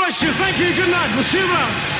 bless you. Thank you. Good night. We'll see you around.